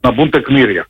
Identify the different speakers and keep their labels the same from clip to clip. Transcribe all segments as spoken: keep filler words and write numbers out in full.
Speaker 1: να μπουν τεκμήρια.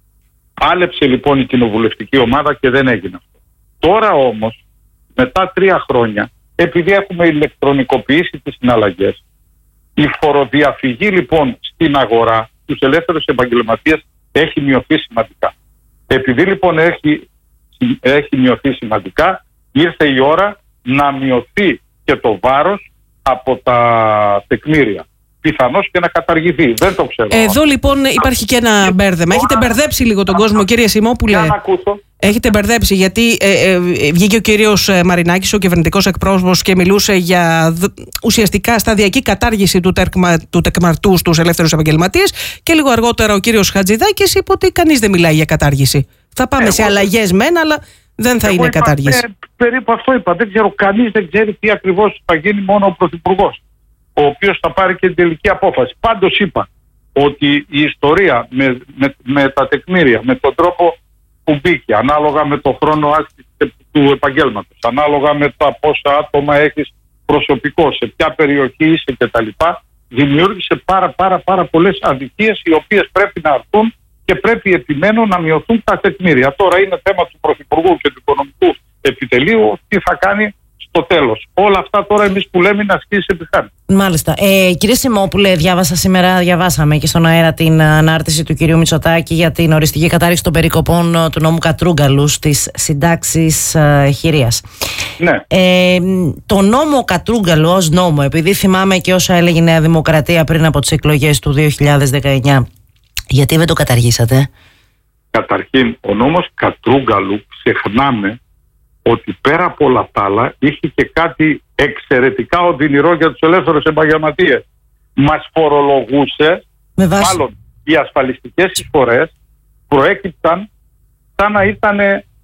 Speaker 1: Πάλεψε λοιπόν η κοινοβουλευτική ομάδα και δεν έγινε αυτό. Τώρα όμως, μετά τρία χρόνια, επειδή έχουμε ηλεκτρονικοποιήσει τις συναλλαγές, η φοροδιαφυγή λοιπόν στην αγορά, στους ελεύθερους επαγγελματίες, έχει μειωθεί σημαντικά. Επειδή λοιπόν έχει, έχει μειωθεί σημαντικά, ήρθε η ώρα να μειωθεί και το βάρος από τα τεκμήρια. Πιθανώς και να καταργηθεί. Δεν το ξέρω.
Speaker 2: Εδώ λοιπόν υπάρχει και ένα μπέρδεμα. Έχετε μπερδέψει λίγο τον κόσμο, κύριε Σιμόπουλε. Έχετε μπερδέψει, γιατί ε, ε, βγήκε ο κύριος Μαρινάκης, ο κυβερνητικός εκπρόσωπος, και μιλούσε για ουσιαστικά σταδιακή κατάργηση του, τεκμα, του τεκμαρτού στους ελεύθερους επαγγελματίες, και λίγο αργότερα ο κύριος Χατζηδάκης είπε ότι κανείς δεν μιλάει για κατάργηση. Θα πάμε εγώ, σε αλλαγές μεν, αλλά δεν θα είναι είπα, κατάργηση. Ε,
Speaker 1: περίπου αυτό είπα. Δεν ξέρω, κανείς δεν ξέρει τι ακριβώς θα γίνει, μόνο ο Πρωθυπουργός, ο οποίος θα πάρει και την τελική απόφαση. Πάντως είπα ότι η ιστορία με, με, με τα τεκμήρια, με τον τρόπο που μπήκε, ανάλογα με το χρόνο άσκησης του επαγγέλματος, ανάλογα με τα πόσα άτομα έχεις προσωπικό, σε ποια περιοχή είσαι κτλ., δημιούργησε πάρα πάρα πάρα πολλές αδικίες, οι οποίες πρέπει να αρθούν και πρέπει επιμένω να μειωθούν τα τεκμήρια. Τώρα είναι θέμα του Πρωθυπουργού και του Οικονομικού Επιτελείου τι θα κάνει στο τέλος. Όλα αυτά τώρα εμείς που λέμε να ασκήσει επιχάρη.
Speaker 3: Μάλιστα. Ε, κύριε Σιμόπουλε, διάβασα σήμερα, διαβάσαμε και στον αέρα την ανάρτηση του κυρίου Μητσοτάκη για την οριστική κατάρριξη των περικοπών του νόμου Κατρούγκαλου στις συντάξεις ε, χειρίας.
Speaker 1: Ναι.
Speaker 3: Ε, το νόμο Κατρούγκαλου ως νόμο, επειδή θυμάμαι και όσα έλεγε η Νέα Δημοκρατία πριν από τις εκλογές του δύο χιλιάδες δεκαεννιά, γιατί δεν το καταργήσατε?
Speaker 1: Καταρχήν, ο νόμος Κατρούγκαλου, ξεχνάμε ότι πέρα από όλα τα άλλα είχε και κάτι εξαιρετικά οδυνηρό για τους ελεύθερους επαγγελματίες. Μας φορολογούσε, μάλλον οι ασφαλιστικές εισφορές προέκυπταν σαν να ήταν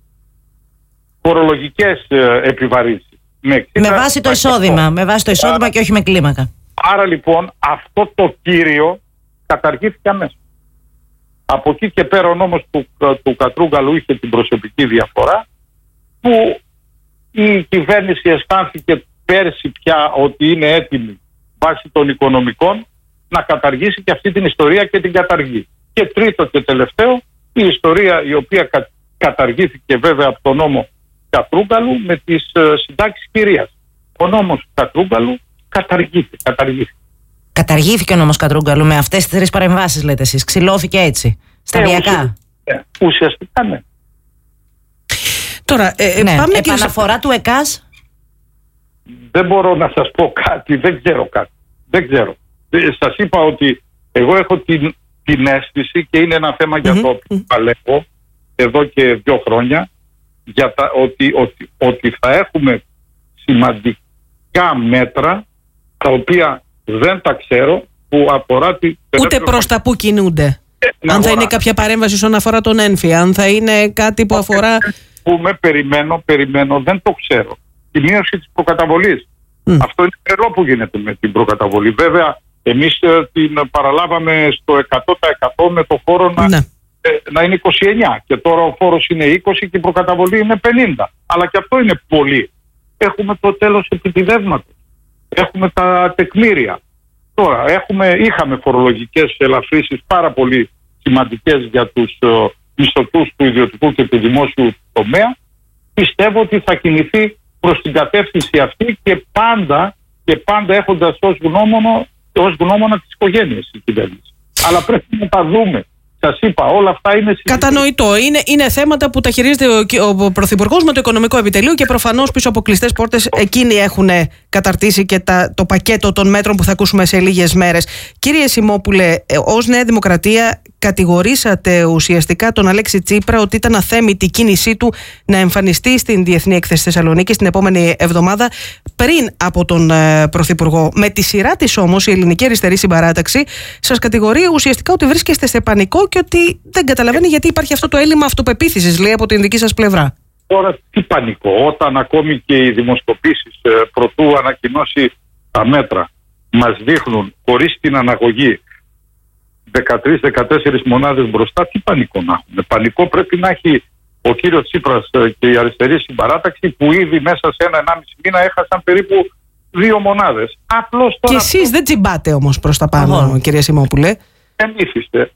Speaker 1: φορολογικές επιβαρύνσεις.
Speaker 3: Με, με βάση το εισόδημα, με βάση το εισόδημα άρα, και όχι με κλίμακα.
Speaker 1: Άρα λοιπόν αυτό το κύριο καταργήθηκε αμέσως. Από εκεί και πέρα ο νόμος του, του Κατρούγκαλου είχε την προσωπική διαφορά, που η κυβέρνηση αισθάνθηκε πέρσι πια ότι είναι έτοιμη βάσει των οικονομικών να καταργήσει και αυτή την ιστορία και την καταργεί. Και τρίτο και τελευταίο, η ιστορία η οποία κα, καταργήθηκε βέβαια από τον νόμο Κατρούγκαλου με τις uh, συντάξεις χειρίας. Ο νόμος Κατρούγκαλου καταργήθηκε. Καταργήθηκε.
Speaker 3: Καταργήθηκε ο νόμος Κατρούγκαλου με αυτές τις τρεις παρεμβάσεις, λέτε εσείς. Ξυλώθηκε έτσι, σταδιακά.
Speaker 1: Ε, ουσιαστικά, ε, ουσιαστικά ναι.
Speaker 2: Τώρα, ε,
Speaker 3: ναι. πάμε επαναφορά και... του ΕΚΑΣ.
Speaker 1: Δεν μπορώ να σας πω κάτι, δεν ξέρω κάτι. Δεν ξέρω. Σας είπα ότι εγώ έχω την, την αίσθηση, και είναι ένα θέμα για mm-hmm. το οποίο παλεύω εδώ και δύο χρόνια, για τα, ότι, ότι, ότι θα έχουμε σημαντικά μέτρα τα οποία δεν τα ξέρω, που αφορά τη...
Speaker 2: Ούτε προς τα που κινούνται. Ε, αν αγορά. Θα είναι κάποια παρέμβαση όσον αφορά τον έμφυ, αν θα είναι κάτι που αφορά...
Speaker 1: Που με περιμένω, περιμένω, δεν το ξέρω. Η μείωση της προκαταβολής. Mm. Αυτό είναι τρελό που γίνεται με την προκαταβολή. Βέβαια, εμείς ε, την παραλάβαμε στο εκατό τοις εκατό με το φόρο να, ναι. ε, να είναι είκοσι εννιά. Και τώρα ο φόρος είναι είκοσι και η προκαταβολή είναι πενήντα. Αλλά και αυτό είναι πολύ. Έχουμε το τέλος επιτιδεύματος. Έχουμε τα τεκμήρια. Τώρα, έχουμε, είχαμε φορολογικές ελαφρύσεις πάρα πολύ σημαντικές για τους ε, μισθωτούς του ιδιωτικού και του δημόσιου τομέα. Πιστεύω ότι θα κινηθεί προς την κατεύθυνση αυτή και πάντα, και πάντα έχοντας ως γνώμονα, ως γνώμονα τις οικογένειες η κυβέρνηση. Αλλά πρέπει να τα δούμε. Σας είπα, όλα αυτά είναι συζητήσεις.
Speaker 2: Κατανοητό. Είναι, είναι θέματα που τα χειρίζεται ο, ο Πρωθυπουργός με το Οικονομικό Επιτελείο και προφανώς πίσω από κλειστές πόρτες εκείνοι έχουν καταρτήσει και τα, το πακέτο των μέτρων που θα ακούσουμε σε λίγες μέρες. Κύριε Σιμόπουλε, ως Νέα Δημοκρατία κατηγορήσατε ουσιαστικά τον Αλέξη Τσίπρα ότι ήταν αθέμητη η κίνησή του να εμφανιστεί στην Διεθνή Έκθεση Θεσσαλονίκη την επόμενη εβδομάδα πριν από τον ε, Πρωθυπουργό. Με τη σειρά της όμως η Ελληνική Αριστερή Συμπαράταξη σας κατηγορεί ουσιαστικά ότι βρίσκεστε σε πανικό και ότι δεν καταλαβαίνει γιατί υπάρχει αυτό το έλλειμμα αυτοπεποίθησης, λέει, από την δική σας πλευρά.
Speaker 1: Τώρα τι πανικό, όταν ακόμη και οι δημοσκοπήσεις ε, προτού ανακοινώσει τα μέτρα μας δείχνουν χωρίς την αναγωγή δεκατρείς δεκατέσσερις μονάδες μπροστά, τι πανικό να έχουμε? Πανικό πρέπει να έχει ο κύριος Τσίπρας και η Αριστερή Συμπαράταξη, που ήδη μέσα σε ένα ενάμιση μήνα έχασαν περίπου δύο μονάδες. Απλώς τώρα...
Speaker 2: Και εσείς δεν τσιμπάτε όμως προς τα πάνω, oh. κύριε Σιμόπουλε.
Speaker 1: Εμείς είστε.